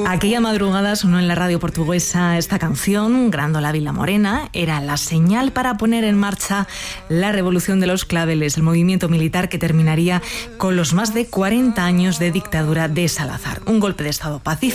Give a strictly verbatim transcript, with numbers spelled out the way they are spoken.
Aquella madrugada sonó en la radio portuguesa esta canción, Grândola Vila Morena. Era la señal para poner en marcha la revolución de los claveles, el movimiento militar que terminaría con los más de cuarenta años de dictadura de Salazar. Un golpe de estado pacífico